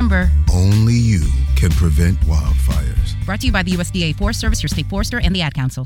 Remember, only you can prevent wildfires. Brought to you by the USDA Forest Service, your state forester, and the Ad Council.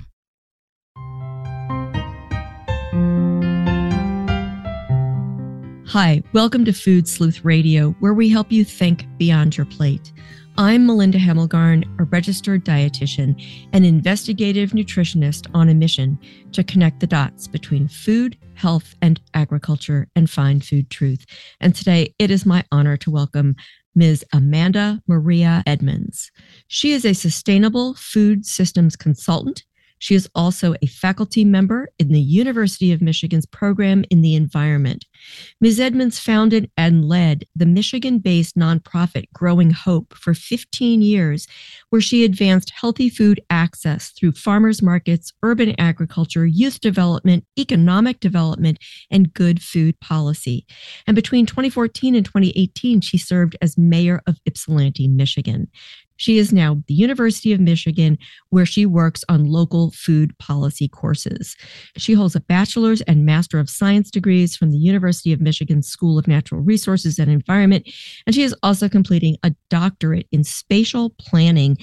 Hi, welcome to Food Sleuth Radio, where we help you think beyond your plate. I'm Melinda Hemmelgarn, a registered dietitian and investigative nutritionist on a mission to connect the dots between food, health, and agriculture and find food truth. And today it is my honor to welcome Ms. Amanda Maria Edmonds. She is a sustainable food systems consultant. She is also a faculty member in the University of Michigan's program in the environment. Ms. Edmonds founded and led the Michigan-based nonprofit Growing Hope for 15 years, where she advanced healthy food access through farmers markets, urban agriculture, youth development, economic development, and good food policy. And between 2014 and 2018, she served as mayor of Ypsilanti, Michigan. She is now at the University of Michigan, where she works on local food policy courses. She holds a bachelor's and master of science degrees from the University of Michigan School of Natural Resources and Environment, and she is also completing a doctorate in spatial planning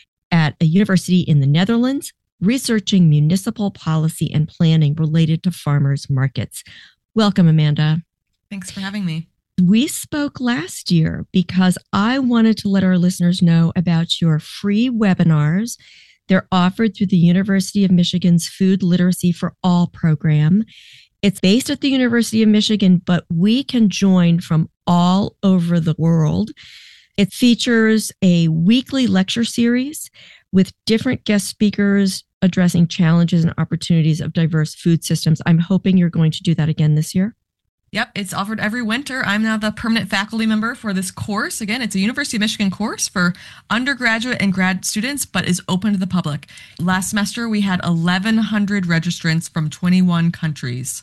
at a university in the Netherlands, researching municipal policy and planning related to farmers markets. Welcome, Amanda. Thanks for having me. We spoke last year because I wanted to let our listeners know about your free webinars. They're offered through the University of Michigan's Food Literacy for All program. It's based at the University of Michigan, but we can join from all over the world. It features a weekly lecture series with different guest speakers addressing challenges and opportunities of diverse food systems. I'm hoping you're going to do that again this year. Yep, it's offered every winter. I'm now the permanent faculty member for this course. Again, it's a University of Michigan course for undergraduate and grad students, but is open to the public. Last semester, we had 1,100 registrants from 21 countries.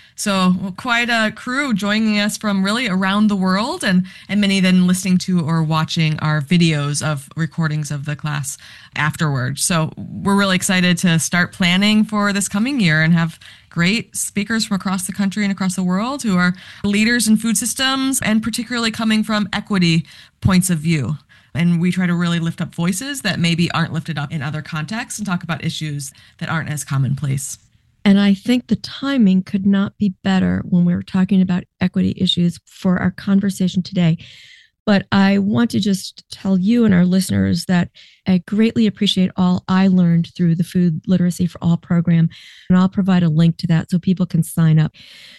So quite a crew joining us from really around the world, and many then listening to or watching our videos of recordings of the class afterwards. So we're really excited to start planning for this coming year and have great speakers from across the country and across the world who are leaders in food systems and particularly coming from equity points of view. And we try to really lift up voices that maybe aren't lifted up in other contexts and talk about issues that aren't as commonplace. And I think the timing could not be better when we're talking about equity issues for our conversation today. But I want to just tell you and our listeners that I greatly appreciate all I learned through the Food Literacy for All program. And I'll provide a link to that so people can sign up.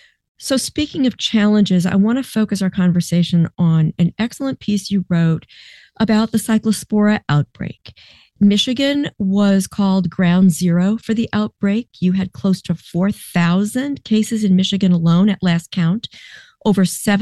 So speaking of challenges, I want to focus our conversation on an excellent piece you wrote about the Cyclospora outbreak. Michigan was called ground zero for the outbreak. You had close to 4,000 cases in Michigan alone at last count, over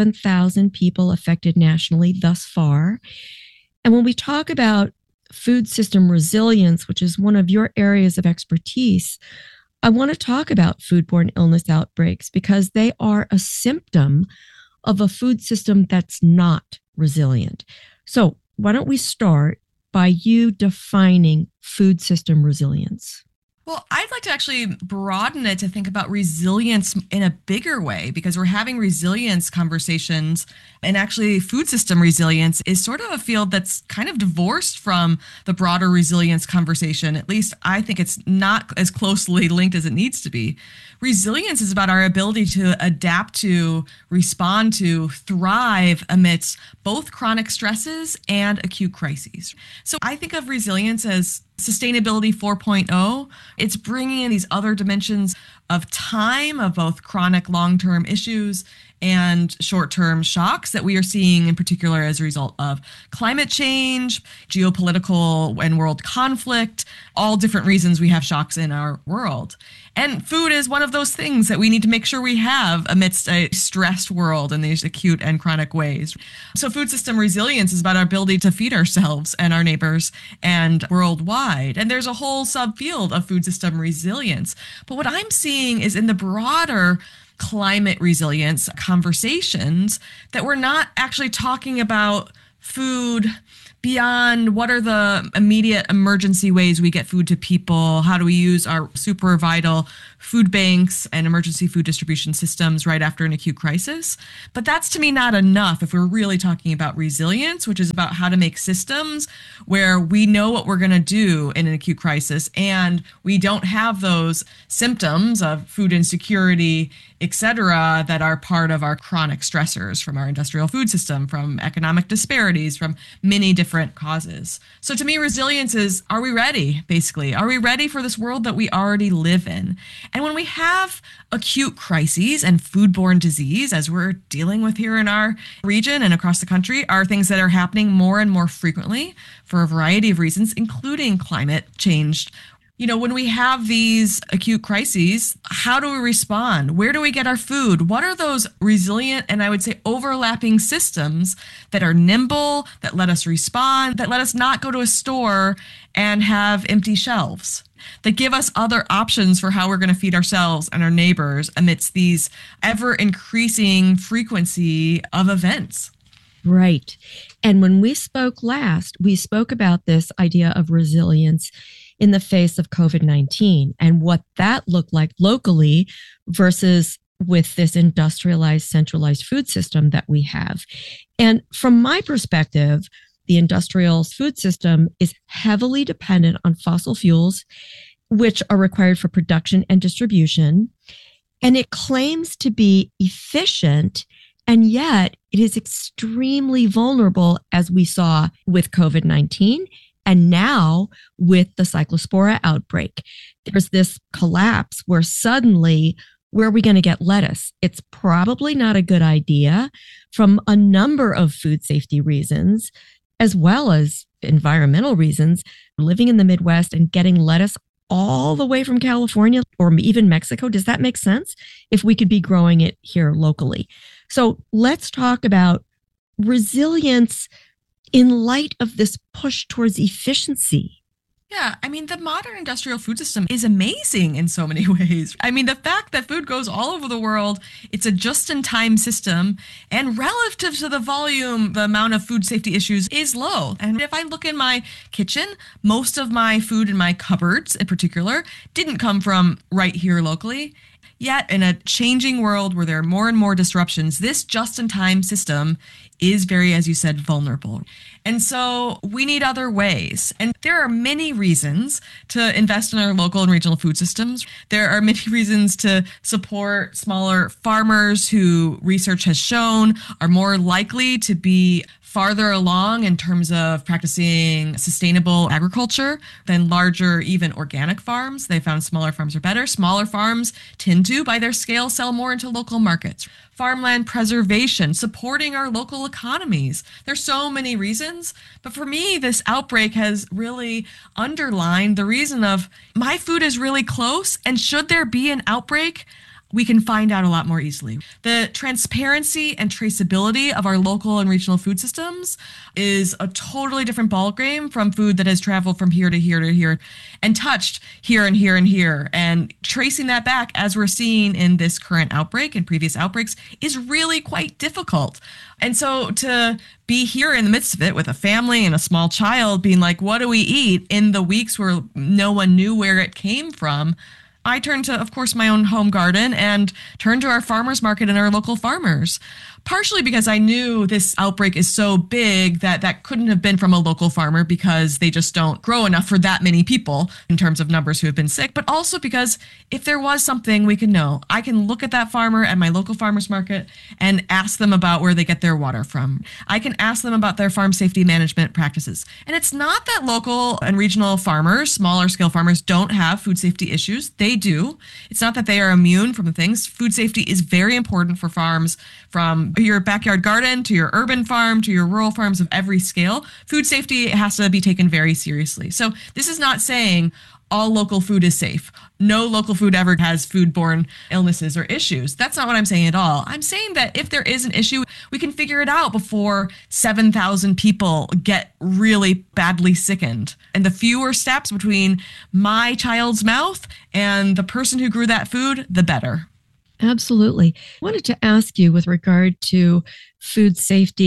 7,000 people affected nationally thus far. And when we talk about food system resilience, which is one of your areas of expertise, I want to talk about foodborne illness outbreaks because they are a symptom of a food system that's not resilient. So why don't we start by you defining food system resilience? Well, I'd like to actually broaden it to think about resilience in a bigger way, because we're having resilience conversations, and actually food system resilience is sort of a field that's kind of divorced from the broader resilience conversation. At least I think it's not as closely linked as it needs to be. Resilience is about our ability to adapt to, respond to, thrive amidst both chronic stresses and acute crises. So I think of resilience as Sustainability 4.0. It's bringing in these other dimensions of time, of both chronic long-term issues and short-term shocks that we are seeing in particular as a result of climate change, geopolitical and world conflict, all different reasons we have shocks in our world. And food is one of those things that we need to make sure we have amidst a stressed world in these acute and chronic ways. So food system resilience is about our ability to feed ourselves and our neighbors and worldwide. And there's a whole subfield of food system resilience. But what I'm seeing is in the broader climate resilience conversations that we're not actually talking about food beyond what are the immediate emergency ways we get food to people? How do we use our super vital food banks and emergency food distribution systems right after an acute crisis? But that's to me not enough if we're really talking about resilience, which is about how to make systems where we know what we're going to do in an acute crisis and we don't have those symptoms of food insecurity, et cetera, that are part of our chronic stressors from our industrial food system, from economic disparities, from many different causes. So to me, resilience is, are we ready, basically? Are we ready for this world that we already live in? And when we have acute crises and foodborne disease, as we're dealing with here in our region and across the country, are things that are happening more and more frequently for a variety of reasons, including climate change. You know, when we have these acute crises, how do we respond? Where do we get our food? What are those resilient and I would say overlapping systems that are nimble, that let us respond, that let us not go to a store and have empty shelves, that give us other options for how we're going to feed ourselves and our neighbors amidst these ever increasing frequency of events? Right. And when we spoke last, we spoke about this idea of resilience in the face of COVID-19 and what that looked like locally versus with this industrialized, centralized food system that we have. And from my perspective, the industrial food system is heavily dependent on fossil fuels, which are required for production and distribution. And it claims to be efficient, and yet it is extremely vulnerable, as we saw with COVID-19. And now with the Cyclospora outbreak, there's this collapse where suddenly, where are we going to get lettuce? It's probably not a good idea from a number of food safety reasons, as well as environmental reasons. Living in the Midwest and getting lettuce all the way from California or even Mexico, does that make sense if we could be growing it here locally? So let's talk about resilience in light of this push towards efficiency. Yeah, I mean, the modern industrial food system is amazing in so many ways. I mean, the fact that food goes all over the world, it's a just-in-time system, and relative to the volume, the amount of food safety issues is low. And if I look in my kitchen, most of my food in my cupboards in particular didn't come from right here locally. Yet, in a changing world where there are more and more disruptions, this just-in-time system is very, as you said, vulnerable. And so we need other ways. And there are many reasons to invest in our local and regional food systems. There are many reasons to support smaller farmers who research has shown are more likely to be farther along in terms of practicing sustainable agriculture than larger, even organic farms. They found smaller farms are better. Smaller farms tend to, by their scale, sell more into local markets. Farmland preservation, supporting our local economies. There's so many reasons, but for me, this outbreak has really underlined the reason of my food is really close, and should there be an outbreak, we can find out a lot more easily. The transparency and traceability of our local and regional food systems is a totally different ballgame from food that has traveled from here to here to here and touched here and here and here. And tracing that back, as we're seeing in this current outbreak and previous outbreaks, is really quite difficult. And so to be here in the midst of it with a family and a small child being like, what do we eat in the weeks where no one knew where it came from, I turned to, of course, my own home garden and turned to our farmers market and our local farmers. Partially because I knew this outbreak is so big that couldn't have been from a local farmer because they just don't grow enough for that many people in terms of numbers who have been sick, but also because if there was something we could know, I can look at that farmer at my local farmers market and ask them about where they get their water from. I can ask them about their farm safety management practices. And it's not that local and regional farmers, smaller scale farmers, don't have food safety issues. They do. It's not that they are immune from the things. Food safety is very important for farms from your backyard garden to your urban farm to your rural farms of every scale. Food safety has to be taken very seriously. So this is not saying all local food is safe. No local food ever has foodborne illnesses or issues. That's not what I'm saying at all. I'm saying that if there is an issue, we can figure it out before 7,000 people get really badly sickened. And the fewer steps between my child's mouth and the person who grew that food, the better. Absolutely. I wanted to ask you with regard to food safety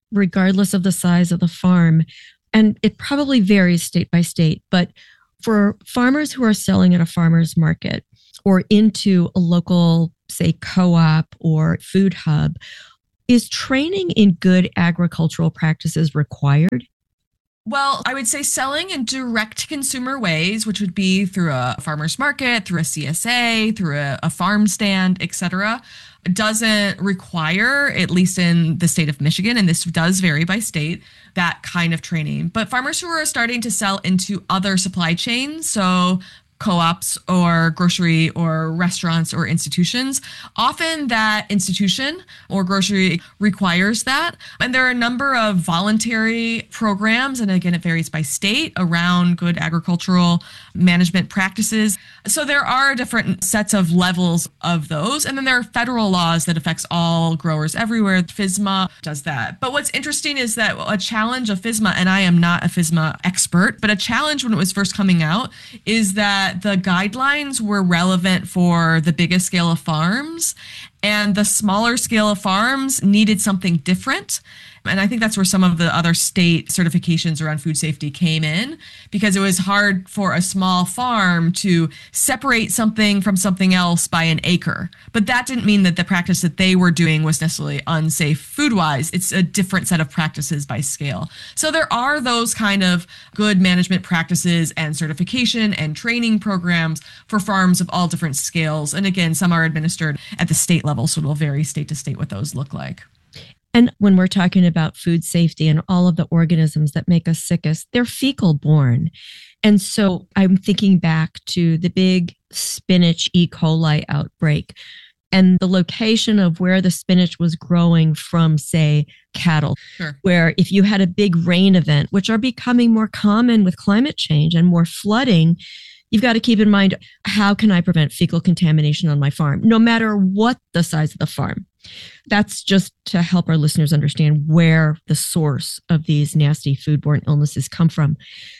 regardless of the size of the farm, and it probably varies state by state, but for farmers who are selling at a farmer's market or into a local, say, co-op or food hub, is training in good agricultural practices required? Well, I would say selling in direct consumer ways, which would be through a farmer's market, through a CSA, through a farm stand, etc., doesn't require, at least in the state of Michigan, and this does vary by state, that kind of training. But farmers who are starting to sell into other supply chains, so co-ops or grocery or restaurants or institutions, often that institution or grocery requires that. And there are a number of voluntary programs, and again, it varies by state, around good agricultural management practices. So there are different sets of levels of those. And then there are federal laws that affects all growers everywhere. FSMA does that. But what's interesting is that a challenge of FSMA, and I am not a FSMA expert, but a challenge when it was first coming out is that the guidelines were relevant for the biggest scale of farms, and the smaller scale of farms needed something different. And I think that's where some of the other state certifications around food safety came in, because it was hard for a small farm to separate something from something else by an acre. But that didn't mean that the practice that they were doing was necessarily unsafe food-wise. It's a different set of practices by scale. So there are those kind of good management practices and certification and training programs for farms of all different scales. And again, some are administered at the state level, so it'll vary state to state what those look like. And when we're talking about food safety and all of the organisms that make us sickest, they're fecal borne. And so I'm thinking back to the big spinach E. coli outbreak and the location of where the spinach was growing from, say, cattle, Sure. Where if you had a big rain event, which are becoming more common with climate change and more flooding, you've got to keep in mind, how can I prevent fecal contamination on my farm, no matter what the size of the farm? That's just to help our listeners understand where the source of these nasty foodborne illnesses come from.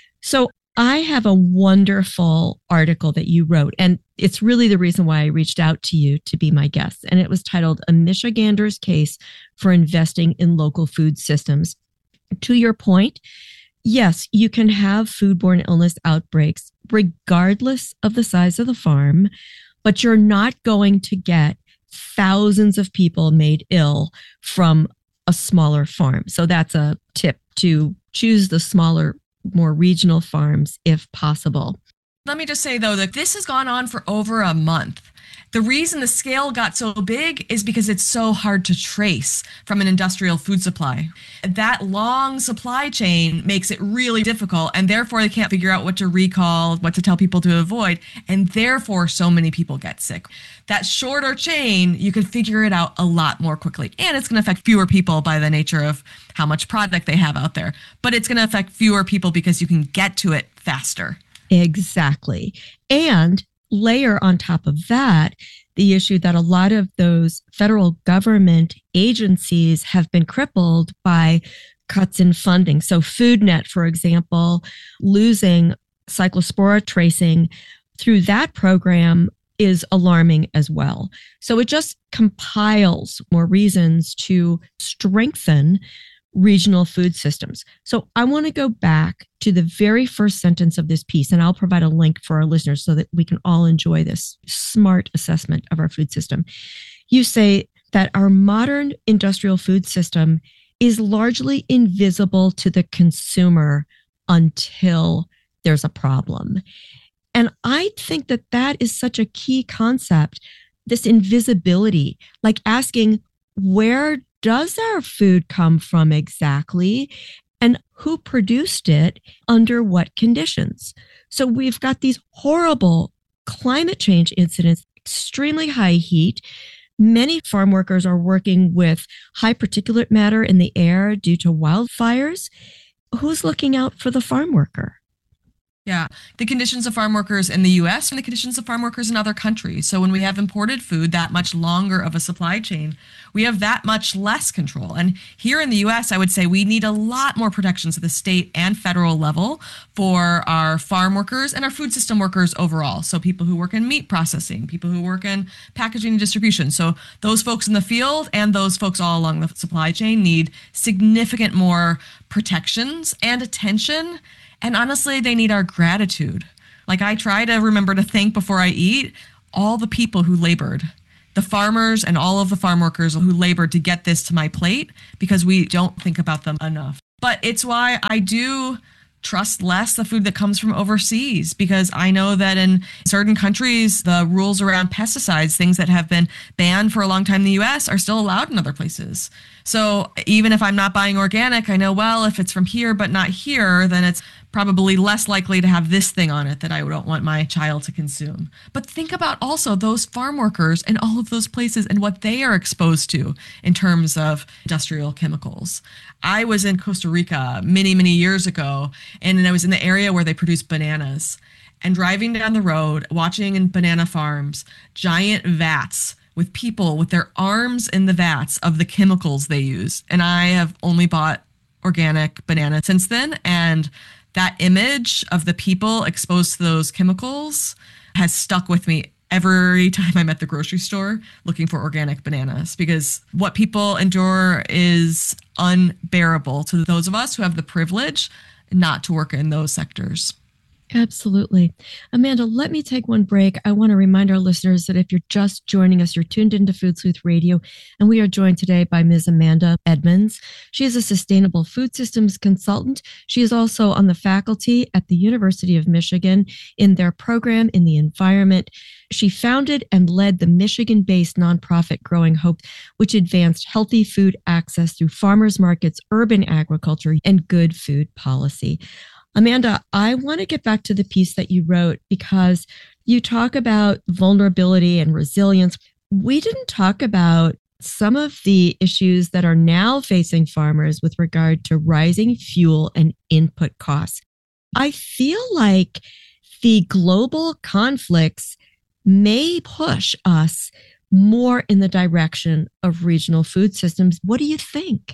So I have a wonderful article that you wrote, and it's really the reason why I reached out to you to be my guest. And it was titled "A Michigander's Case for Investing in Local Food Systems." To your point, yes, you can have foodborne illness outbreaks regardless of the size of the farm, but you're not going to get thousands of people made ill from a smaller farm. So that's a tip, to choose the smaller, more regional farms if possible. Let me just say, though, that this has gone on for over a month. The reason the scale got so big is because it's so hard to trace from an industrial food supply. That long supply chain makes it really difficult, and therefore they can't figure out what to recall, what to tell people to avoid, and therefore so many people get sick. That shorter chain, you can figure it out a lot more quickly, and it's going to affect fewer people by the nature of how much product they have out there. But it's going to affect fewer people because you can get to it faster. Exactly. And layer on top of that the issue that a lot of those federal government agencies have been crippled by cuts in funding. So FoodNet, for example, losing cyclospora tracing through that program is alarming as well. So it just compiles more reasons to strengthen regional food systems. So I want to go back to the very first sentence of this piece, and I'll provide a link for our listeners so that we can all enjoy this smart assessment of our food system. You say that our modern industrial food system is largely invisible to the consumer until there's a problem. And I think that that is such a key concept, this invisibility, like asking, where does our food come from exactly? And who produced it under what conditions? So we've got these horrible climate change incidents, extremely high heat. Many farm workers are working with high particulate matter in the air due to wildfires. Who's looking out for the farm worker? Yeah, the conditions of farm workers in the US and the conditions of farm workers in other countries. So when we have imported food that much longer of a supply chain, we have that much less control. And here in the US, I would say we need a lot more protections at the state and federal level for our farm workers and our food system workers overall. So people who work in meat processing, people who work in packaging and distribution. So those folks in the field and those folks all along the supply chain need significant more protections and attention. And honestly, they need our gratitude. Like, I try to remember to thank before I eat all the people who labored, the farmers and all of the farm workers who labored to get this to my plate, because we don't think about them enough. But it's why I do trust less the food that comes from overseas, because I know that in certain countries, the rules around pesticides, things that have been banned for a long time in the US, are still allowed in other places. So even if I'm not buying organic, I know, well, if it's from here but not here, then it's probably less likely to have this thing on it that I don't want my child to consume. But think about also those farm workers in all of those places and what they are exposed to in terms of industrial chemicals. I was in Costa Rica many, many years ago, and I was in the area where they produce bananas. And driving down the road, watching in banana farms, giant vats with people with their arms in the vats of the chemicals they use. And I have only bought organic banana since then. And that image of the people exposed to those chemicals has stuck with me every time I'm at the grocery store looking for organic bananas, because what people endure is unbearable to those of us who have the privilege not to work in those sectors. Absolutely. Amanda, let me take one break. I want to remind our listeners that if you're just joining us, you're tuned into Food Sleuth Radio, and we are joined today by Ms. Amanda Edmonds. She is a sustainable food systems consultant. She is also on the faculty at the University of Michigan in their program in the environment. She founded and led the Michigan-based nonprofit Growing Hope, which advanced healthy food access through farmers markets, urban agriculture, and good food policy. Amanda, I want to get back to the piece that you wrote, because you talk about vulnerability and resilience. We didn't talk about some of the issues that are now facing farmers with regard to rising fuel and input costs. I feel like the global conflicts may push us more in the direction of regional food systems. What do you think?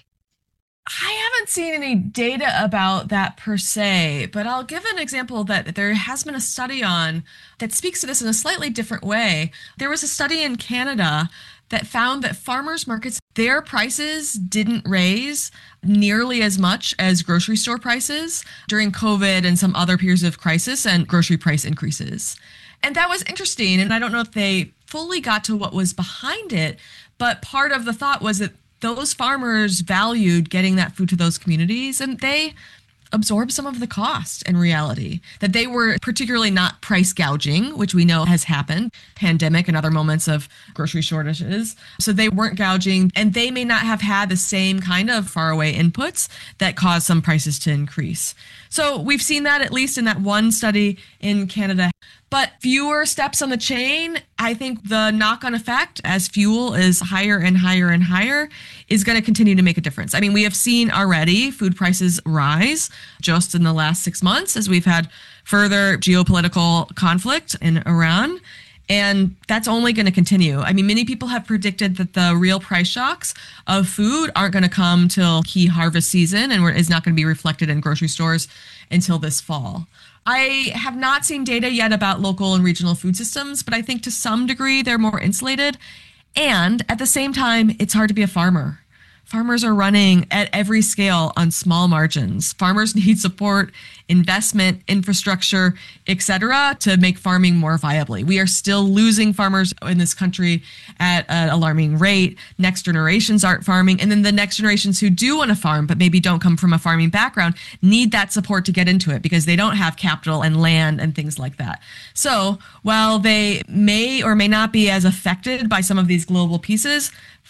I haven't seen any data about that per se, but I'll give an example that there has been a study on that speaks to this in a slightly different way. There was a study in Canada that found that farmers markets, their prices didn't raise nearly as much as grocery store prices during COVID and some other periods of crisis and grocery price increases. And that was interesting. And I don't know if they fully got to what was behind it, but part of the thought was that those farmers valued getting that food to those communities, and they absorb some of the cost in reality, that they were particularly not price gouging, which we know has happened, pandemic and other moments of grocery shortages. So they weren't gouging, and they may not have had the same kind of faraway inputs that caused some prices to increase. So we've seen that at least in that one study in Canada. But fewer steps on the chain, I think the knock-on effect as fuel is higher and higher and higher is going to continue to make a difference. I mean, we have seen already food prices rise just in the last 6 months as we've had further geopolitical conflict in Iran. And that's only going to continue. I mean, many people have predicted that the real price shocks of food aren't going to come till key harvest season and is not going to be reflected in grocery stores until this fall. I have not seen data yet about local and regional food systems, but I think to some degree they're more insulated. And at the same time, it's hard to be a farmer. Farmers are running at every scale on small margins. Farmers need support, investment, infrastructure, etc., to make farming more viably. We are still losing farmers in this country at an alarming rate. Next generations aren't farming. And then the next generations who do want to farm, but maybe don't come from a farming background, need that support to get into it because they don't have capital and land and things like that. So while they may or may not be as affected by some of these global pieces,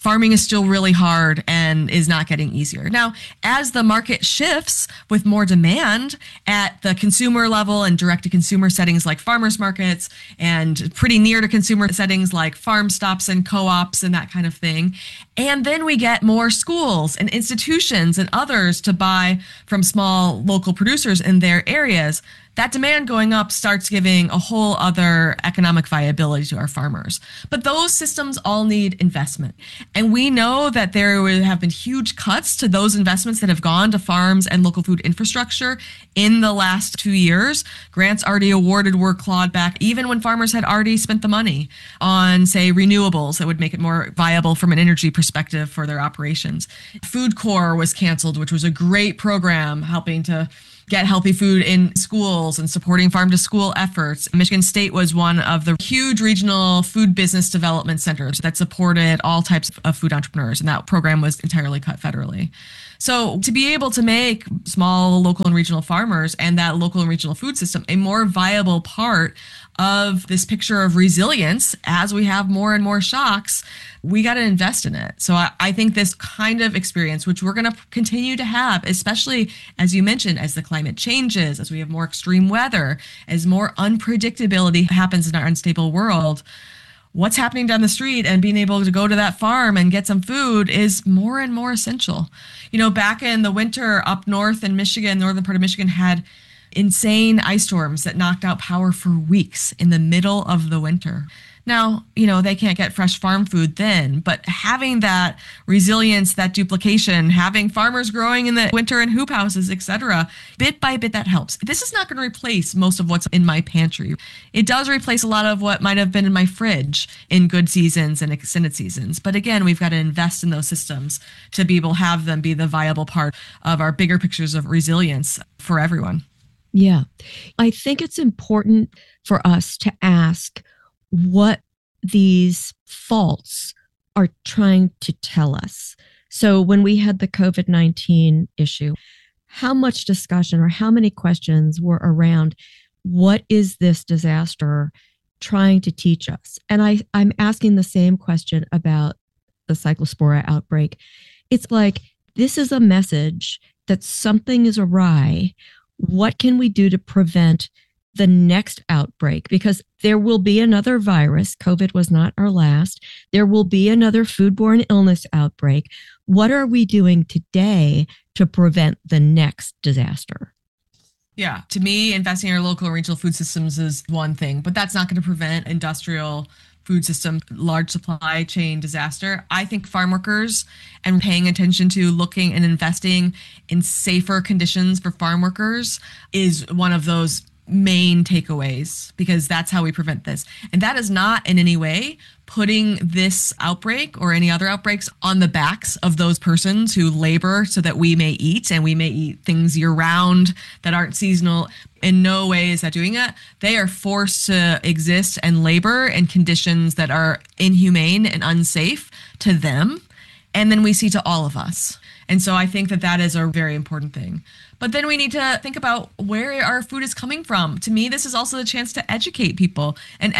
farming is still really hard and is not getting easier. Now, as the market shifts with more demand at the consumer level and direct-to-consumer settings like farmers markets and pretty near to consumer settings like farm stops and co-ops and that kind of thing, and then we get more schools and institutions and others to buy from small local producers in their areas, that demand going up starts giving a whole other economic viability to our farmers. But those systems all need investment. And we know that there have been huge cuts to those investments that have gone to farms and local food infrastructure in the last 2 years. Grants already awarded were clawed back, even when farmers had already spent the money on, say, renewables that would make it more viable from an energy perspective for their operations. Food Corps was canceled, which was a great program helping to get healthy food in schools and supporting farm to school efforts. Michigan State was one of the huge regional food business development centers that supported all types of food entrepreneurs, and that program was entirely cut federally. So to be able to make small local and regional farmers and that local and regional food system a more viable part of this picture of resilience as we have more and more shocks, we got to invest in it. So I think this kind of experience, which we're going to continue to have, especially as you mentioned, as the climate changes, as we have more extreme weather, as more unpredictability happens in our unstable world, what's happening down the street and being able to go to that farm and get some food is more and more essential. You know, back in the winter up north in Michigan, northern part of Michigan had insane ice storms that knocked out power for weeks in the middle of the winter. Now, you know, they can't get fresh farm food then, but having that resilience, that duplication, having farmers growing in the winter in hoop houses, etc., bit by bit, that helps. This is not going to replace most of what's in my pantry. It does replace a lot of what might have been in my fridge in good seasons and extended seasons. But again, we've got to invest in those systems to be able to have them be the viable part of our bigger pictures of resilience for everyone. Yeah. I think it's important for us to ask what these faults are trying to tell us. So when we had the COVID-19 issue, how much discussion or how many questions were around what is this disaster trying to teach us? And I'm asking the same question about the Cyclospora outbreak. It's like, this is a message that something is awry. What can we do to prevent the next outbreak? Because there will be another virus. COVID was not our last. There will be another foodborne illness outbreak. What are we doing today to prevent the next disaster? Yeah, to me, investing in our local and regional food systems is one thing, but that's not going to prevent industrial food system, large supply chain disaster. I think farm workers and paying attention to looking and investing in safer conditions for farm workers is one of those main takeaways, because that's how we prevent this. And that is not in any way putting this outbreak or any other outbreaks on the backs of those persons who labor so that we may eat, and we may eat things year round that aren't seasonal. In no way is that doing it. They are forced to exist and labor in conditions that are inhumane and unsafe to them. And then we see to all of us. And so I think that that is a very important thing. But then we need to think about where our food is coming from. To me, this is also the chance to educate people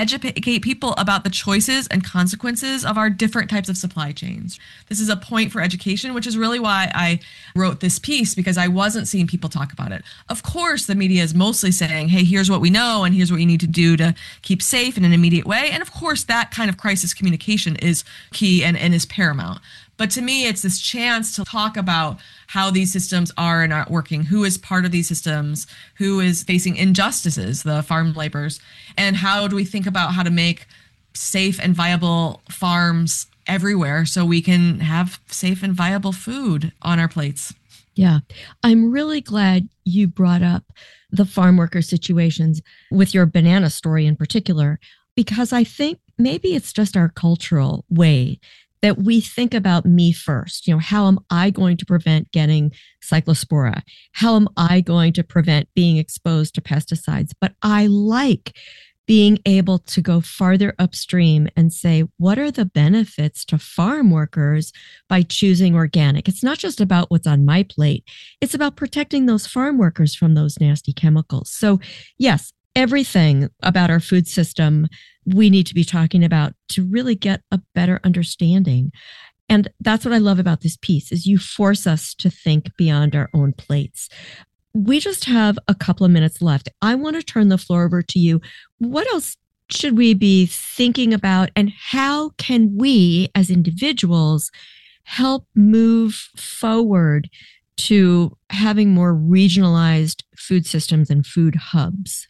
about the choices and consequences of our different types of supply chains. This is a point for education, which is really why I wrote this piece, because I wasn't seeing people talk about it. Of course, the media is mostly saying, hey, here's what we know and here's what you need to do to keep safe in an immediate way. And of course, that kind of crisis communication is key and is paramount. But to me, it's this chance to talk about how these systems are and aren't working, who is part of these systems, who is facing injustices, the farm laborers, and how do we think about how to make safe and viable farms everywhere so we can have safe and viable food on our plates. Yeah, I'm really glad you brought up the farm worker situations with your banana story in particular, because I think maybe it's just our cultural way that we think about me first. You know, how am I going to prevent getting Cyclospora? How am I going to prevent being exposed to pesticides? But I like being able to go farther upstream and say, what are the benefits to farm workers by choosing organic? It's not just about what's on my plate. It's about protecting those farm workers from those nasty chemicals. So yes, everything about our food system we need to be talking about to really get a better understanding. And that's what I love about this piece is you force us to think beyond our own plates. We just have a couple of minutes left. I want to turn the floor over to you. What else should we be thinking about, and how can we as individuals help move forward to having more regionalized food systems and food hubs?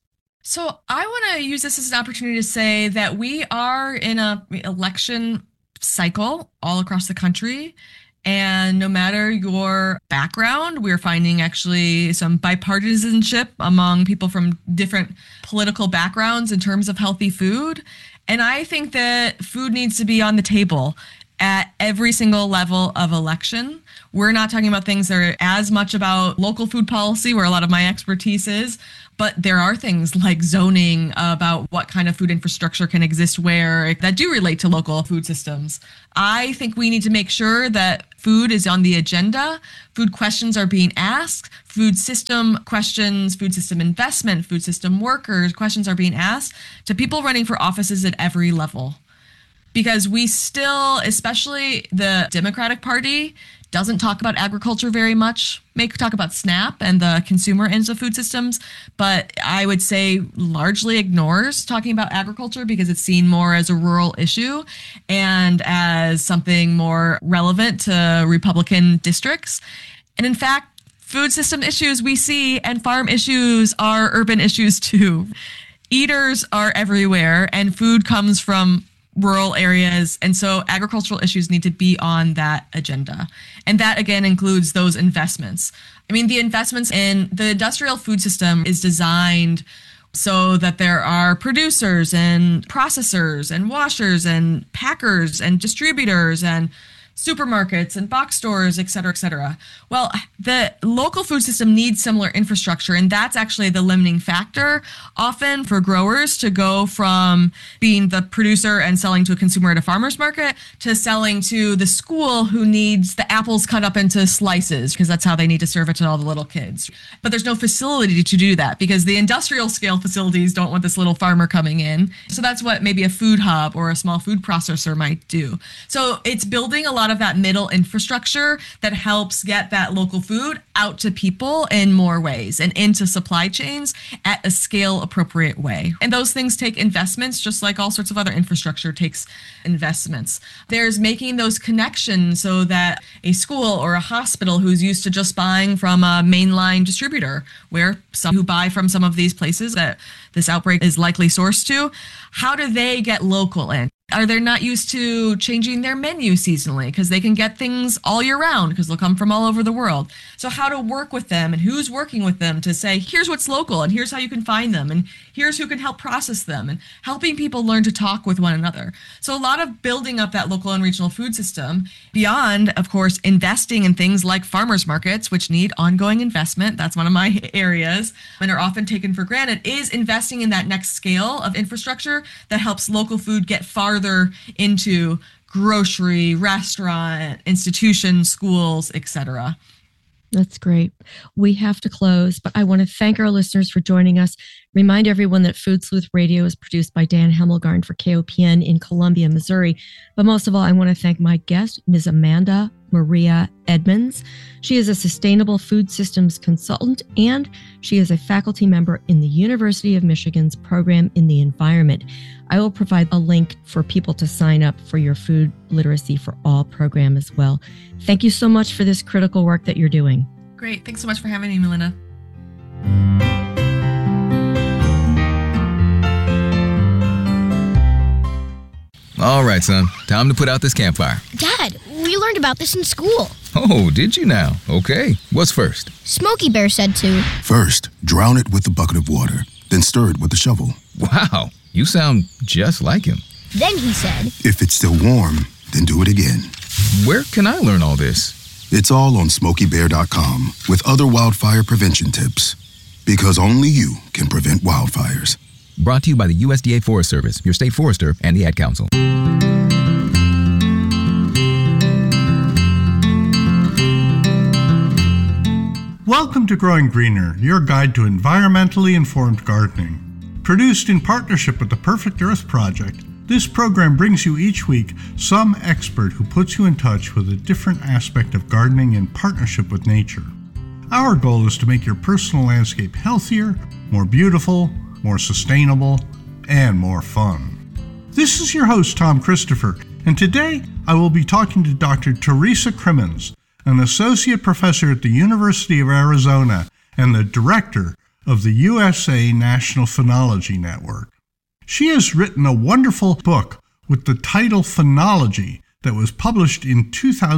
So I want to use this as an opportunity to say that we are in an election cycle all across the country. And no matter your background, we're finding actually some bipartisanship among people from different political backgrounds in terms of healthy food. And I think that food needs to be on the table at every single level of election. We're not talking about things that are as much about local food policy, where a lot of my expertise is, but there are things like zoning about what kind of food infrastructure can exist where that do relate to local food systems. I think we need to make sure that food is on the agenda. Food questions are being asked. Food system questions, food system investment, food system workers questions are being asked to people running for offices at every level. Because we still, especially the Democratic Party, doesn't talk about agriculture very much. May talk about SNAP and the consumer ends of food systems, but I would say largely ignores talking about agriculture because it's seen more as a rural issue and as something more relevant to Republican districts. And in fact, food system issues we see and farm issues are urban issues too. Eaters are everywhere and food comes from rural areas. And so agricultural issues need to be on that agenda. And that, again, includes those investments. I mean, the investments in the industrial food system is designed so that there are producers and processors and washers and packers and distributors and supermarkets and box stores, et cetera, et cetera. Well, the local food system needs similar infrastructure, and that's actually the limiting factor often for growers to go from being the producer and selling to a consumer at a farmer's market to selling to the school who needs the apples cut up into slices because that's how they need to serve it to all the little kids. But there's no facility to do that because the industrial scale facilities don't want this little farmer coming in. So that's what maybe a food hub or a small food processor might do. So it's building a lot of that middle infrastructure that helps get that local food out to people in more ways and into supply chains at a scale appropriate way. And those things take investments, just like all sorts of other infrastructure takes investments. There's making those connections so that a school or a hospital who's used to just buying from a mainline distributor, where some who buy from some of these places that this outbreak is likely sourced to, how do they get local in? Are they not used to changing their menu seasonally because they can get things all year round because they'll come from all over the world? So how to work with them and who's working with them to say, here's what's local and here's how you can find them and here's who can help process them and helping people learn to talk with one another. So a lot of building up that local and regional food system beyond, of course, investing in things like farmers markets, which need ongoing investment. That's one of my areas and are often taken for granted, is investing in that next scale of infrastructure that helps local food get farther into grocery, restaurant, institutions, schools, etc. That's great. We have to close, but I want to thank our listeners for joining us. Remind everyone that Food Sleuth Radio is produced by Dan Hemmelgarn for KOPN in Columbia, Missouri. But most of all, I want to thank my guest, Ms. Amanda Maria Edmonds. She is a sustainable food systems consultant, and she is a faculty member in the University of Michigan's program in the environment. I will provide a link for people to sign up for your Food Literacy for All program as well. Thank you so much for this critical work that you're doing. Great. Thanks so much for having me, Melinda. All right, son. Time to put out this campfire. Dad, we learned about this in school. Oh, did you now? Okay. What's first? Smokey Bear said to. First, drown it with a bucket of water, then stir it with a shovel. Wow, you sound just like him. Then he said, If it's still warm, then do it again. Where can I learn all this? It's all on SmokeyBear.com with other wildfire prevention tips. Because only you can prevent wildfires. Brought to you by the USDA Forest Service, your state forester, and the Ad Council. Welcome to Growing Greener, your guide to environmentally informed gardening. Produced in partnership with the Perfect Earth Project, This program brings you each week some expert who puts you in touch with a different aspect of gardening in partnership with nature. Our goal is to make your personal landscape healthier, more beautiful, more sustainable, and more fun. This is your host, Tom Christopher, and today I will be talking to Dr. Teresa Crimmins, an associate professor at the University of Arizona and the director of the USA National Phenology Network. She has written a wonderful book with the title Phenology that was published in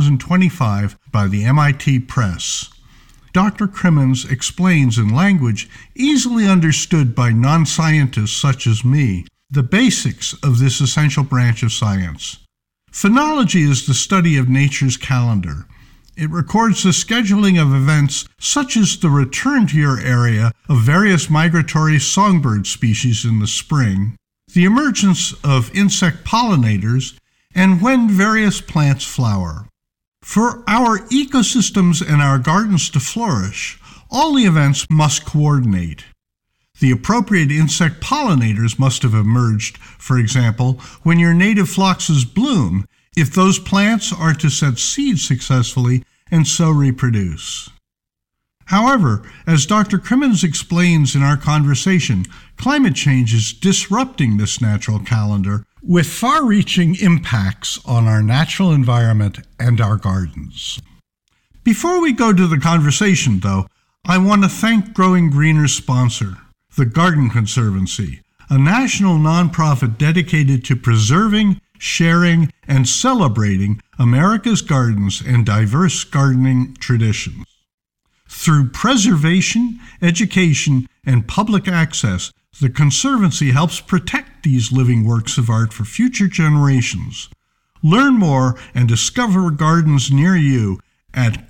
2025 by the MIT Press. Dr. Crimmins explains in language easily understood by non-scientists such as me the basics of this essential branch of science. Phenology is the study of nature's calendar. It records the scheduling of events such as the return to your area of various migratory songbird species in the spring, the emergence of insect pollinators, and when various plants flower. For our ecosystems and our gardens to flourish, all the events must coordinate. The appropriate insect pollinators must have emerged, for example, when your native phloxes bloom, if those plants are to set seeds successfully and so reproduce. However, as Dr. Crimmins explains in our conversation, climate change is disrupting this natural calendar with far-reaching impacts on our natural environment and our gardens. Before we go to the conversation, though, I want to thank Growing Greener's sponsor, the Garden Conservancy, a national nonprofit dedicated to preserving, sharing, and celebrating America's gardens and diverse gardening traditions. Through preservation, education, and public access, the Conservancy helps protect these living works of art for future generations. Learn more and discover gardens near you at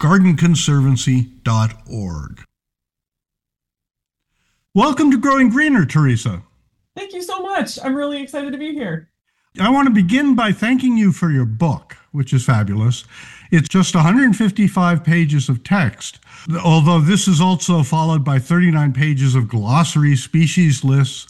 gardenconservancy.org. Welcome to Growing Greener, Teresa. Thank you so much. I'm really excited to be here. I want to begin by thanking you for your book, which is fabulous. It's just 155 pages of text, although this is also followed by 39 pages of glossary, species lists,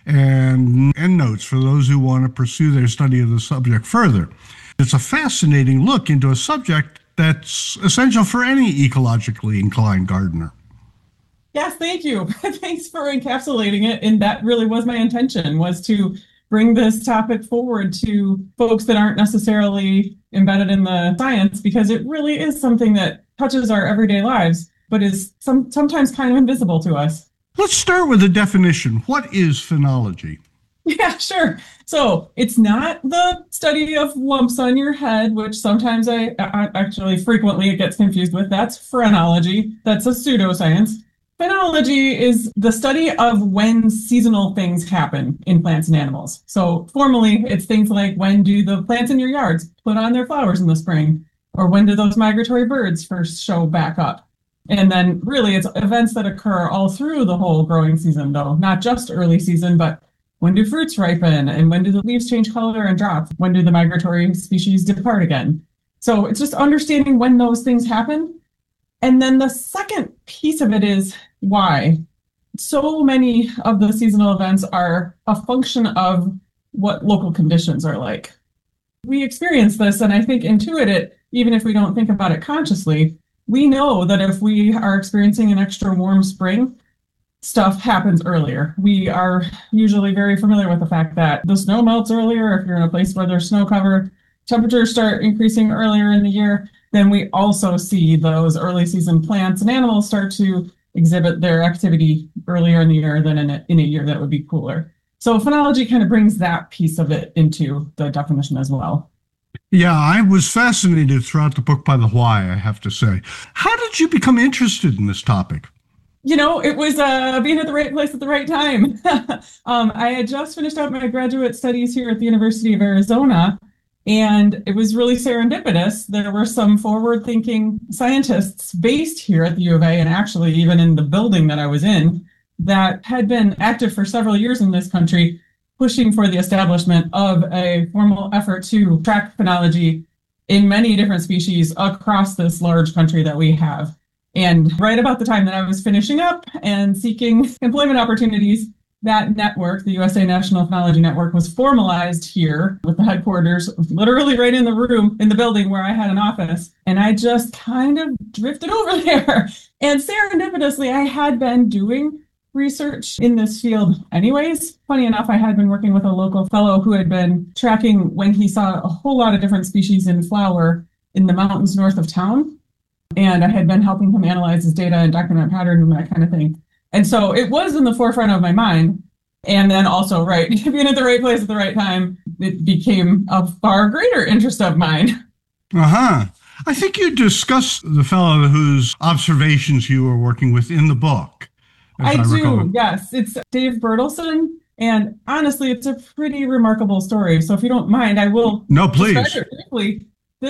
and endnotes for those who want to pursue their study of the subject further. It's a fascinating look into a subject that's essential for any ecologically inclined gardener. Yes, thank you. Thanks for encapsulating it. And that really was my intention, was to bring this topic forward to folks that aren't necessarily embedded in the science, because it really is something that touches our everyday lives, but is sometimes kind of invisible to us. Let's start with a definition. What is phenology? Yeah, sure. So it's not the study of lumps on your head, which sometimes I actually frequently it gets confused with. That's phrenology. That's a pseudoscience. Phenology is the study of when seasonal things happen in plants and animals. So formally, it's things like, when do the plants in your yards put on their flowers in the spring? Or when do those migratory birds first show back up? And then really it's events that occur all through the whole growing season, though, not just early season, but when do fruits ripen? And when do the leaves change color and drop? When do the migratory species depart again? So it's just understanding when those things happen. And then the second piece of it is why. So many of the seasonal events are a function of what local conditions are like. We experience this, and I think intuit it, even if we don't think about it consciously. We know that if we are experiencing an extra warm spring, stuff happens earlier. We are usually very familiar with the fact that the snow melts earlier. If you're in a place where there's snow cover, temperatures start increasing earlier in the year. Then we also see those early season plants and animals start to exhibit their activity earlier in the year than in a year that would be cooler. So phenology kind of brings that piece of it into the definition as well. Yeah, I was fascinated throughout the book by the why, I have to say. How did you become interested in this topic? You know, it was being at the right place at the right time. I had just finished out my graduate studies here at the University of Arizona, and it was really serendipitous. There were some forward-thinking scientists based here at the U of A, and actually even in the building that I was in, that had been active for several years in this country, pushing for the establishment of a formal effort to track phenology in many different species across this large country that we have. And right about the time that I was finishing up and seeking employment opportunities, that network, the USA National Phenology Network, was formalized here with the headquarters literally right in the room in the building where I had an office. And I just kind of drifted over there. And serendipitously, I had been doing research in this field anyways. Funny enough, I had been working with a local fellow who had been tracking when he saw a whole lot of different species in flower in the mountains north of town. And I had been helping him analyze his data and document patterns and that kind of thing. And so it was in the forefront of my mind. And then also, right, being at the right place at the right time, it became a far greater interest of mine. Uh-huh. I think you discussed the fellow whose observations you were working with in the book. I do, yes. It's Dave Bertelsen. And honestly, it's a pretty remarkable story. So if you don't mind, I will describe it briefly.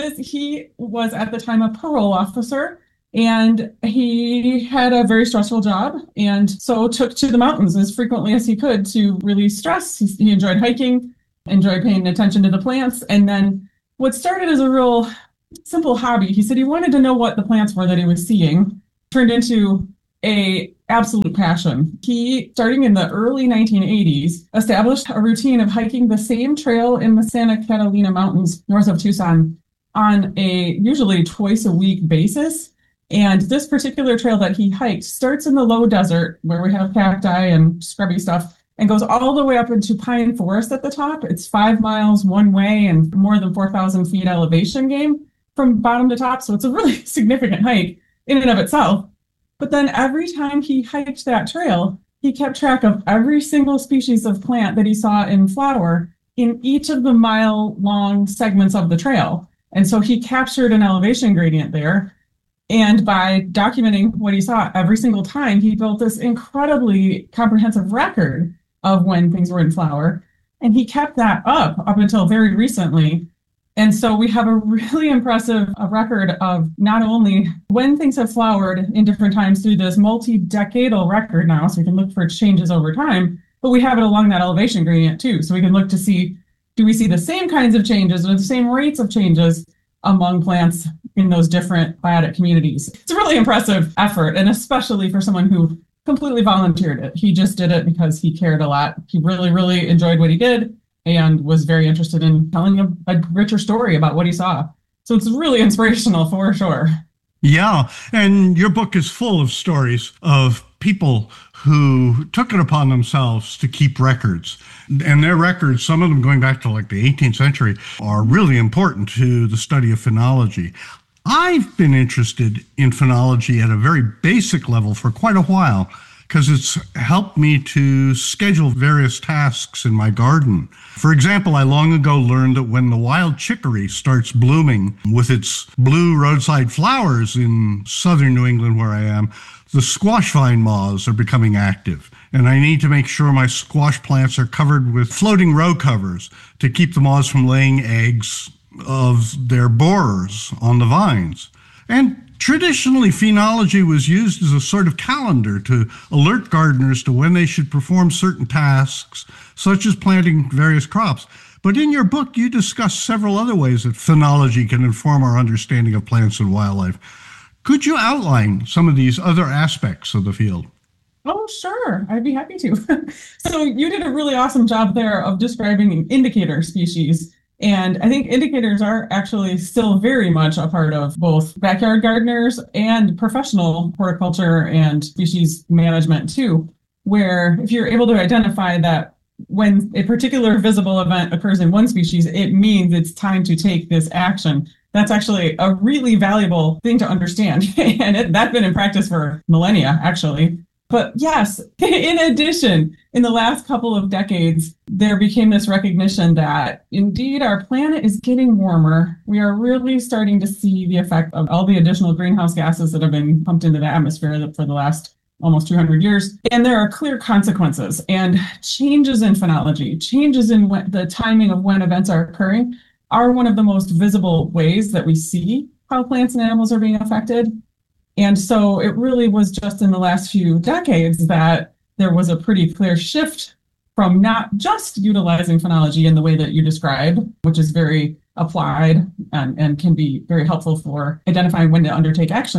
He was at the time a parole officer, and he had a very stressful job, and so took to the mountains as frequently as he could to release stress. He enjoyed hiking, enjoyed paying attention to the plants. And then what started as a real simple hobby, he said he wanted to know what the plants were that he was seeing, turned into a absolute passion. He, starting in the early 1980s, established a routine of hiking the same trail in the Santa Catalina Mountains north of Tucson on a usually twice a week basis. And this particular trail that he hiked starts in the low desert where we have cacti and scrubby stuff and goes all the way up into pine forest at the top. It's 5 miles one way and more than 4,000 feet elevation gain from bottom to top. So it's a really significant hike in and of itself. But then every time he hiked that trail, he kept track of every single species of plant that he saw in flower in each of the mile-long segments of the trail. And so he captured an elevation gradient there. And by documenting what he saw every single time, he built this incredibly comprehensive record of when things were in flower. And he kept that up until very recently. And so we have a really impressive record of not only when things have flowered in different times through this multi-decadal record now, so we can look for changes over time, but we have it along that elevation gradient too. So we can look to see, do we see the same kinds of changes or the same rates of changes among plants in those different biotic communities? It's a really impressive effort, and especially for someone who completely volunteered it. He just did it because he cared a lot. He really, really enjoyed what he did and was very interested in telling a richer story about what he saw. So it's really inspirational for sure. Yeah, and your book is full of stories of people who took it upon themselves to keep records. And their records, some of them going back to like the 18th century, are really important to the study of phenology. I've been interested in phenology at a very basic level for quite a while because it's helped me to schedule various tasks in my garden. For example, I long ago learned that when the wild chicory starts blooming with its blue roadside flowers in southern New England where I am, the squash vine moths are becoming active. And I need to make sure my squash plants are covered with floating row covers to keep the moths from laying eggs of their borers on the vines. And traditionally, phenology was used as a sort of calendar to alert gardeners to when they should perform certain tasks, such as planting various crops. But in your book, you discuss several other ways that phenology can inform our understanding of plants and wildlife. Could you outline some of these other aspects of the field? Oh, sure. I'd be happy to. So you did a really awesome job there of describing indicator species. And I think indicators are actually still very much a part of both backyard gardeners and professional horticulture and species management too, where if you're able to identify that when a particular visible event occurs in one species, it means it's time to take this action. That's actually a really valuable thing to understand. And that's been in practice for millennia, actually. But yes, in addition, in the last couple of decades, there became this recognition that indeed our planet is getting warmer. We are really starting to see the effect of all the additional greenhouse gases that have been pumped into the atmosphere for the last almost 200 years. And there are clear consequences and changes in phenology, changes in the timing of when events are occurring are one of the most visible ways that we see how plants and animals are being affected. And so it really was just in the last few decades that there was a pretty clear shift from not just utilizing phenology in the way that you described, which is very applied and can be very helpful for identifying when to undertake actions,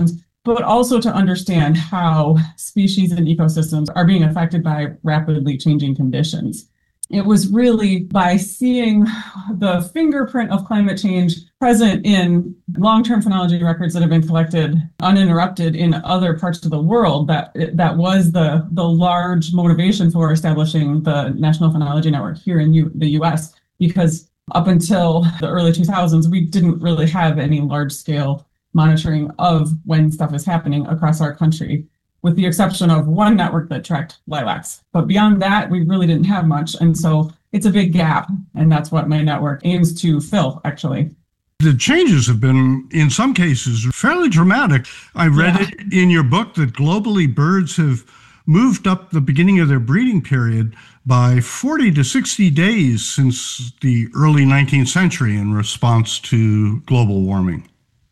but also to understand how species and ecosystems are being affected by rapidly changing conditions. It was really by seeing the fingerprint of climate change present in long-term phenology records that have been collected uninterrupted in other parts of the world that was the large motivation for establishing the National Phenology Network here in the US, because up until the early 2000s, we didn't really have any large-scale monitoring of when stuff is happening across our country, with the exception of one network that tracked lilacs. But beyond that, we really didn't have much. And so it's a big gap. And that's what my network aims to fill, actually. The changes have been, in some cases, fairly dramatic. I read it in your book that globally birds have moved up the beginning of their breeding period by 40 to 60 days since the early 19th century in response to global warming.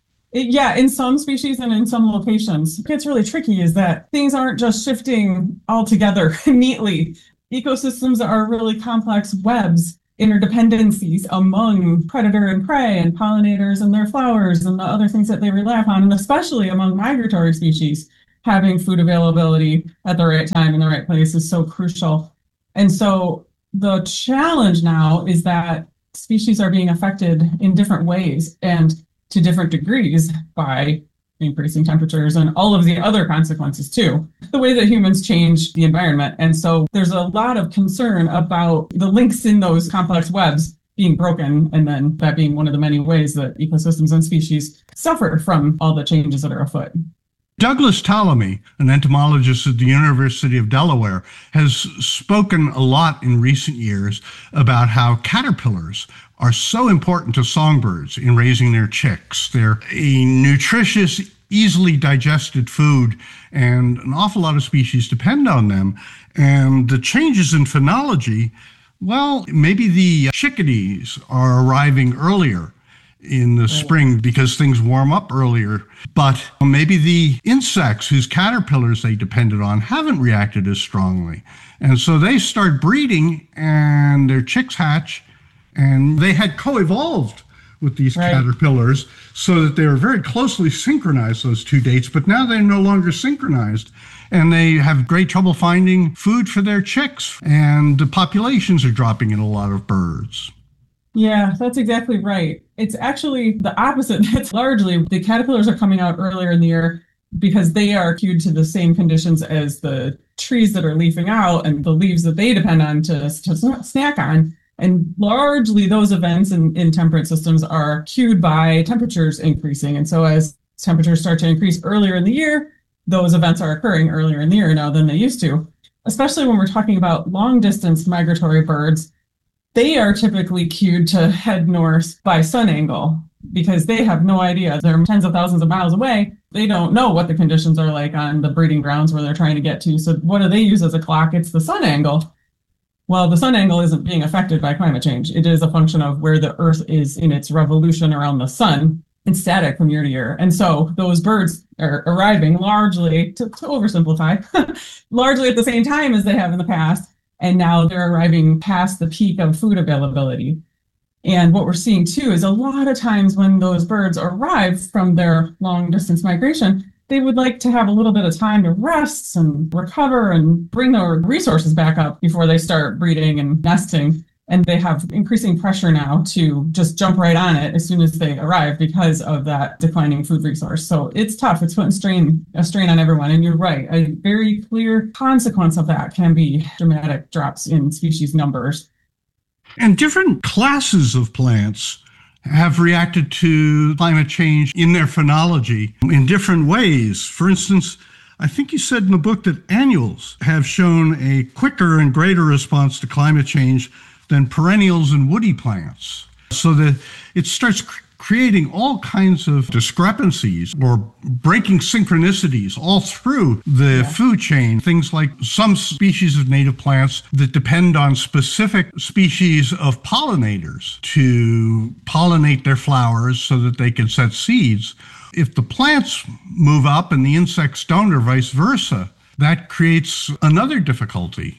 Yeah, in some species and in some locations. What gets really tricky is that things aren't just shifting altogether neatly. Ecosystems are really complex webs, interdependencies among predator and prey and pollinators and their flowers and the other things that they rely upon, and especially among migratory species. Having food availability at the right time in the right place is so crucial. And so the challenge now is that species are being affected in different ways and to different degrees by increasing temperatures and all of the other consequences too, the way that humans change the environment. And so there's a lot of concern about the links in those complex webs being broken, and then that being one of the many ways that ecosystems and species suffer from all the changes that are afoot. Douglas Tallamy, an entomologist at the University of Delaware, has spoken a lot in recent years about how caterpillars are so important to songbirds in raising their chicks. They're a nutritious, easily digested food, and an awful lot of species depend on them. And the changes in phenology, well, maybe the chickadees are arriving earlier in the spring because things warm up earlier. But maybe the insects whose caterpillars they depended on haven't reacted as strongly. And so they start breeding and their chicks hatch, and they had co-evolved with these caterpillars so that they were very closely synchronized, those two dates, but now they're no longer synchronized. And they have great trouble finding food for their chicks, and the populations are dropping in a lot of birds. Yeah, that's exactly right. It's actually the opposite. It's largely the caterpillars are coming out earlier in the year because they are cued to the same conditions as the trees that are leafing out and the leaves that they depend on to snack on. And largely those events in temperate systems are cued by temperatures increasing. And so as temperatures start to increase earlier in the year, those events are occurring earlier in the year now than they used to, especially when we're talking about long distance migratory birds. They are typically cued to head north by sun angle because they have no idea. They're tens of thousands of miles away. They don't know what the conditions are like on the breeding grounds where they're trying to get to. So what do they use as a clock? It's the sun angle. Well, the sun angle isn't being affected by climate change. It is a function of where the Earth is in its revolution around the sun. It's static from year to year. And so those birds are arriving largely, to oversimplify, largely at the same time as they have in the past. And now they're arriving past the peak of food availability. And what we're seeing too is a lot of times when those birds arrive from their long distance migration, they would like to have a little bit of time to rest and recover and bring their resources back up before they start breeding and nesting. And they have increasing pressure now to just jump right on it as soon as they arrive because of that declining food resource. So it's tough. It's putting a strain on everyone. And you're right. A very clear consequence of that can be dramatic drops in species numbers. And different classes of plants have reacted to climate change in their phenology in different ways. For instance, I think you said in the book that annuals have shown a quicker and greater response to climate change than perennials and woody plants. So that it starts creating all kinds of discrepancies or breaking synchronicities all through the food chain. Things like some species of native plants that depend on specific species of pollinators to pollinate their flowers so that they can set seeds. If the plants move up and the insects don't, or vice versa, that creates another difficulty.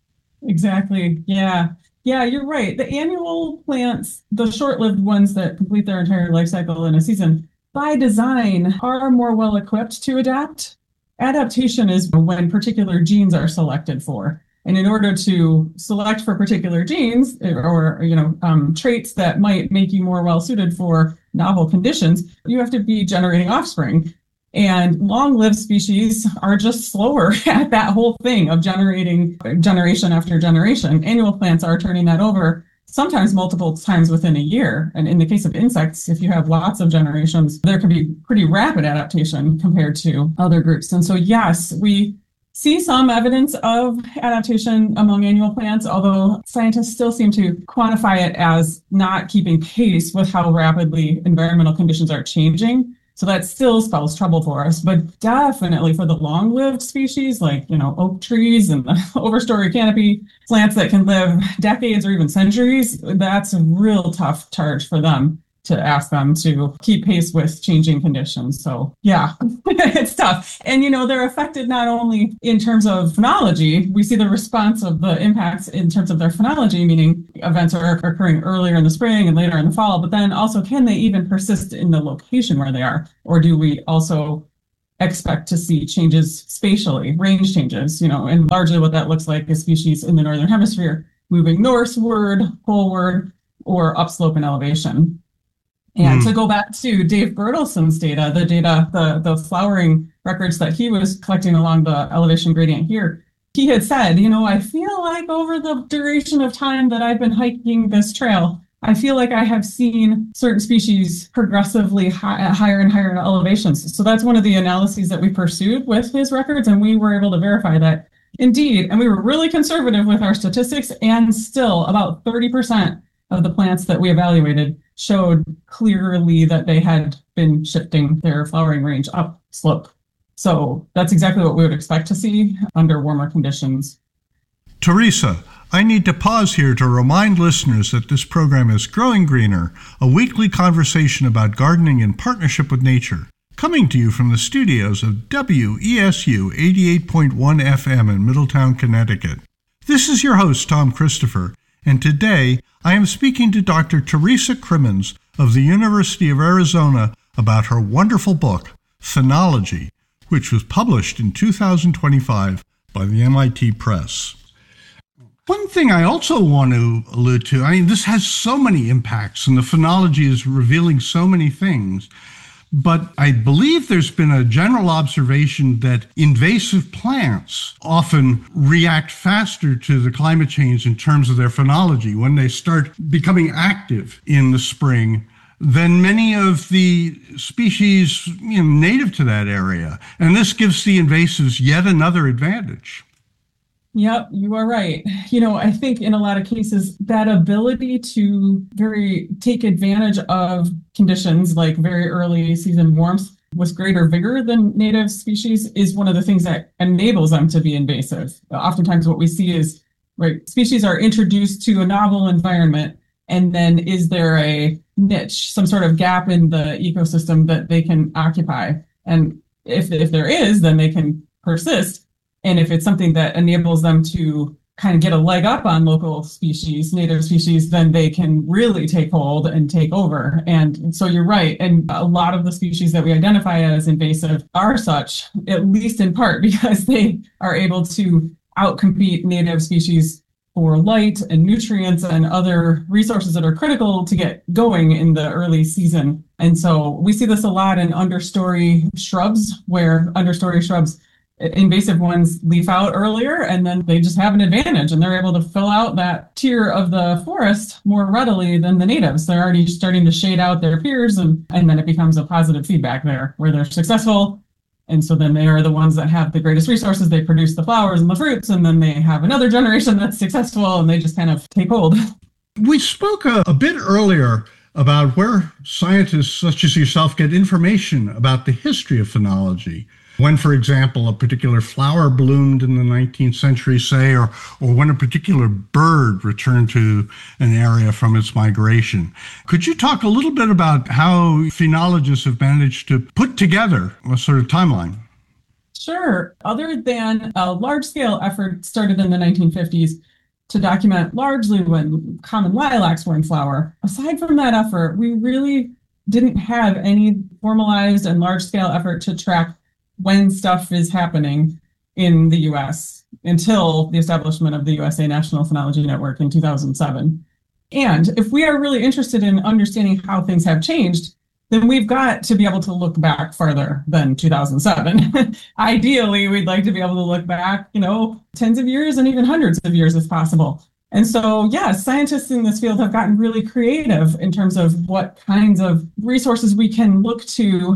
Exactly. Yeah. Yeah, you're right. The annual plants, the short-lived ones that complete their entire life cycle in a season, by design are more well equipped to adapt. Adaptation is when particular genes are selected for. And in order to select for particular genes or traits that might make you more well suited for novel conditions, you have to be generating offspring. And long-lived species are just slower at that whole thing of generating generation after generation. Annual plants are turning that over sometimes multiple times within a year. And in the case of insects, if you have lots of generations, there can be pretty rapid adaptation compared to other groups. And so, yes, we see some evidence of adaptation among annual plants, although scientists still seem to quantify it as not keeping pace with how rapidly environmental conditions are changing. So that still spells trouble for us, but definitely for the long-lived species like, oak trees and the overstory canopy plants that can live decades or even centuries, that's a real tough charge for them to ask them to keep pace with changing conditions. So yeah, it's tough. And, they're affected not only in terms of phenology, we see the response of the impacts in terms of their phenology, meaning events are occurring earlier in the spring and later in the fall, but then also can they even persist in the location where they are? Or do we also expect to see changes spatially, range changes, and largely what that looks like is species in the Northern Hemisphere moving northward, poleward, or upslope in elevation. And to go back to Dave Bertelson's data, the flowering records that he was collecting along the elevation gradient here, he had said, I feel like over the duration of time that I've been hiking this trail, I feel like I have seen certain species progressively higher and higher in elevations. So that's one of the analyses that we pursued with his records, and we were able to verify that indeed. And we were really conservative with our statistics, and still about 30% of the plants that we evaluated showed clearly that they had been shifting their flowering range upslope. So that's exactly what we would expect to see under warmer conditions. Teresa, I need to pause here to remind listeners that this program is Growing Greener, a weekly conversation about gardening in partnership with nature, coming to you from the studios of WESU 88.1 FM in Middletown, Connecticut. This is your host, Tom Christopher, and today I am speaking to Dr. Teresa Crimmins of the University of Arizona about her wonderful book, Phenology, which was published in 2025 by the MIT Press. One thing I also want to allude to, this has so many impacts, and the phenology is revealing so many things. But I believe there's been a general observation that invasive plants often react faster to the climate change in terms of their phenology when they start becoming active in the spring than many of the species native to that area. And this gives the invasives yet another advantage. Yep, you are right. I think in a lot of cases, that ability to take advantage of conditions like very early season warmth with greater vigor than native species is one of the things that enables them to be invasive. Oftentimes what we see is, species are introduced to a novel environment, and then is there a niche, some sort of gap in the ecosystem that they can occupy? And if there is, then they can persist. And if it's something that enables them to kind of get a leg up on local species, native species, then they can really take hold and take over. And so you're right. And a lot of the species that we identify as invasive are such, at least in part, because they are able to outcompete native species for light and nutrients and other resources that are critical to get going in the early season. And so we see this a lot in understory shrubs, where understory shrubs, invasive ones, leaf out earlier, and then they just have an advantage, and they're able to fill out that tier of the forest more readily than the natives. They're already starting to shade out their peers, and then it becomes a positive feedback there where they're successful. And so then they are the ones that have the greatest resources. They produce the flowers and the fruits, and then they have another generation that's successful, and they just kind of take hold. We spoke a bit earlier about where scientists such as yourself get information about the history of phenology. When, for example, a particular flower bloomed in the 19th century, say, or when a particular bird returned to an area from its migration. Could you talk a little bit about how phenologists have managed to put together a sort of timeline? Sure. Other than a large-scale effort started in the 1950s to document largely when common lilacs were in flower, aside from that effort, we really didn't have any formalized and large-scale effort to track when stuff is happening in the U.S. until the establishment of the USA National Phenology Network in 2007. And if we are really interested in understanding how things have changed, then we've got to be able to look back farther than 2007. Ideally, we'd like to be able to look back, tens of years and even hundreds of years if possible. And so, yes, scientists in this field have gotten really creative in terms of what kinds of resources we can look to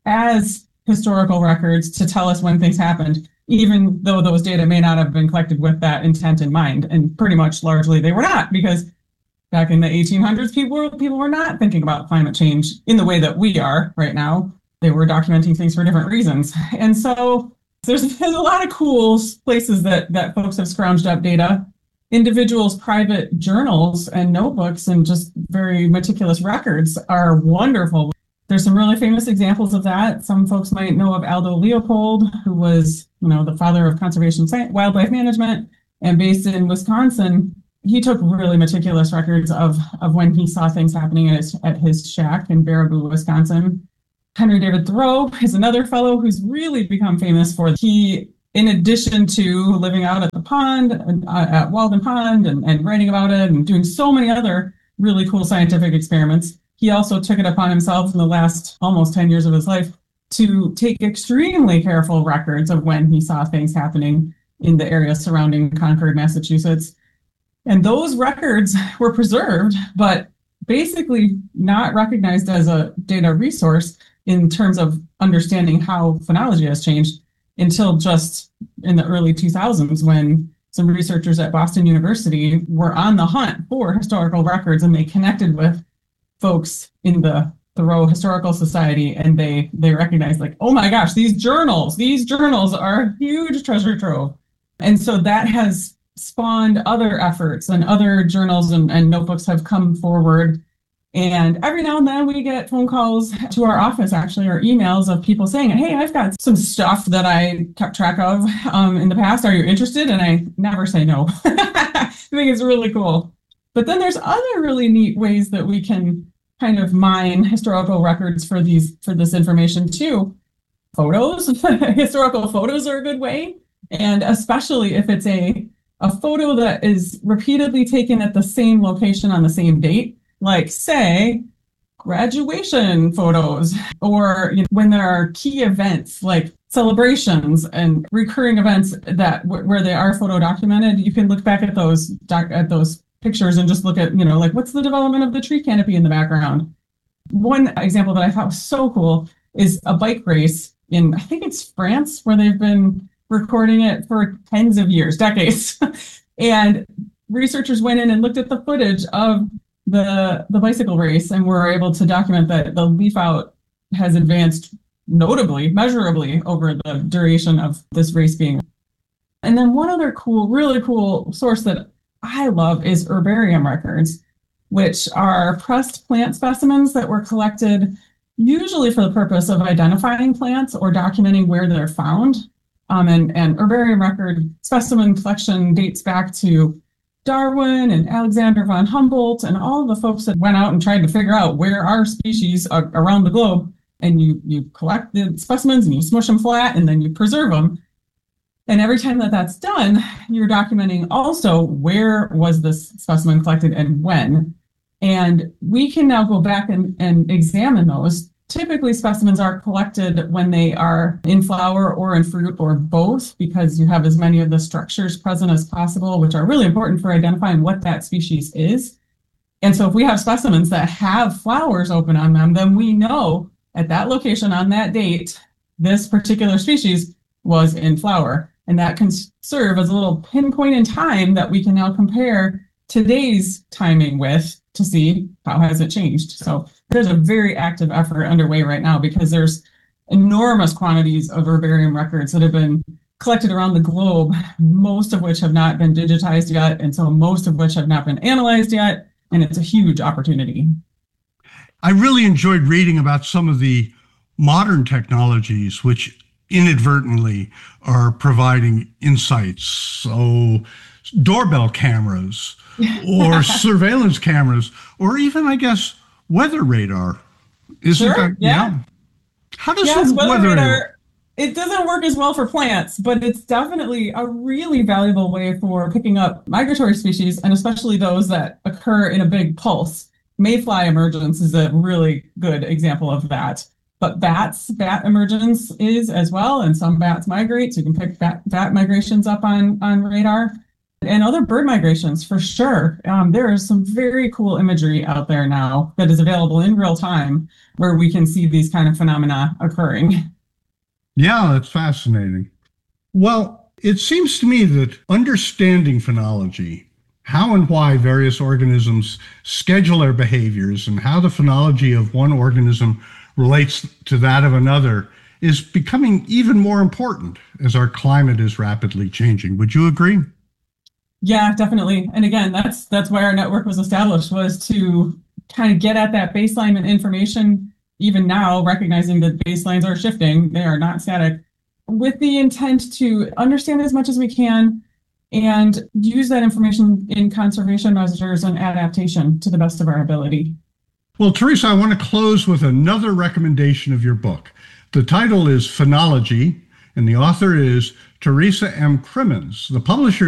as historical records to tell us when things happened, even though those data may not have been collected with that intent in mind. And pretty much largely they were not, because back in the 1800s, people were not thinking about climate change in the way that we are right now. They were documenting things for different reasons. And so there's a lot of cool places that folks have scrounged up data. Individuals' private journals and notebooks and just very meticulous records are wonderful. There's some really famous examples of that. Some folks might know of Aldo Leopold, who was, the father of conservation wildlife management and based in Wisconsin. He took really meticulous records of when he saw things happening at his shack in Baraboo, Wisconsin. Henry David Thoreau is another fellow who's really become famous for in addition to living out at the pond, at Walden Pond, and writing about it and doing so many other really cool scientific experiments, he also took it upon himself in the last almost 10 years of his life to take extremely careful records of when he saw things happening in the area surrounding Concord, Massachusetts. And those records were preserved, but basically not recognized as a data resource in terms of understanding how phenology has changed until just in the early 2000s, when some researchers at Boston University were on the hunt for historical records, and they connected with folks in the Thoreau Historical Society, and they recognized, like, oh my gosh, these journals are a huge treasure trove. And so that has spawned other efforts, and other journals and notebooks have come forward. And every now and then we get phone calls to our office, actually, or emails of people saying, hey, I've got some stuff that I kept track of in the past. Are you interested? And I never say no. I think it's really cool. But then there's other really neat ways that we can kind of mine historical records for this information too. Photos, historical photos are a good way. And especially if it's a photo that is repeatedly taken at the same location on the same date, like, say, graduation photos, or when there are key events like celebrations and recurring events that where they are photo documented. You can look back at those pictures and just look at, like, what's the development of the tree canopy in the background. One example that I thought was so cool is a bike race in, I think it's France, where they've been recording it for tens of years, decades. And researchers went in and looked at the footage of the bicycle race and were able to document that the leaf out has advanced notably, measurably over the duration of this race being. And then one other really cool source that I love is herbarium records, which are pressed plant specimens that were collected usually for the purpose of identifying plants or documenting where they're found. And herbarium record specimen collection dates back to Darwin and Alexander von Humboldt and all the folks that went out and tried to figure out where are species around the globe. And you collect the specimens and you smush them flat and then you preserve them. And every time that's done, you're documenting also where was this specimen collected and when. And we can now go back and examine those. Typically, specimens are collected when they are in flower or in fruit or both, because you have as many of the structures present as possible, which are really important for identifying what that species is. And so if we have specimens that have flowers open on them, then we know at that location on that date, this particular species was in flower. And that can serve as a little pinpoint in time that we can now compare today's timing with to see how has it changed. So there's a very active effort underway right now because there's enormous quantities of herbarium records that have been collected around the globe, most of which have not been digitized yet, and so most of which have not been analyzed yet, and it's a huge opportunity. I really enjoyed reading about some of the modern technologies which inadvertently are providing insights. So doorbell cameras or surveillance cameras, or even, I guess, weather radar. Isn't Sure, that? yeah. How does Yes, the weather weather? radar, it doesn't work as well for plants, but it's definitely a really valuable way for picking up migratory species, and especially those that occur in a big pulse. Mayfly emergence is a really good example of that. But bat emergence is as well, and some bats migrate, so you can pick bat migrations up on radar. And other bird migrations, for sure. There is some very cool imagery out there now that is available in real time where we can see these kind of phenomena occurring. Yeah, that's fascinating. Well, it seems to me that understanding phenology, how and why various organisms schedule their behaviors, and how the phenology of one organism relates to that of another, is becoming even more important as our climate is rapidly changing. Would you agree? Yeah, definitely. And again, that's why our network was established, was to kind of get at that baseline information, even now, recognizing that baselines are shifting, they are not static, with the intent to understand as much as we can and use that information in conservation measures and adaptation to the best of our ability. Well, Teresa, I want to close with another recommendation of your book. The title is Phenology, and the author is Teresa M. Crimmins. The publisher